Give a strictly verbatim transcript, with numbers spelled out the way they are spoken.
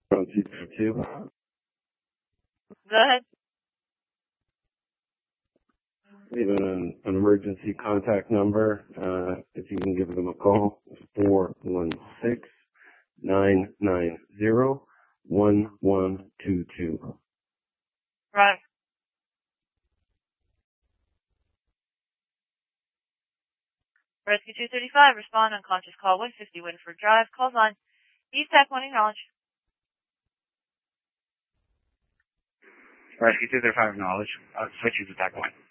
From two two. Go ahead. Even an, an emergency contact number, uh, if you can give them a call, four one six, nine nine zero, one one two two. Right. Rescue two thirty-five, respond unconscious call one fifty Winford Drive, calls on East Tech one acknowledge. Rescue two thirty-five acknowledge. Uh, switches to Tech one.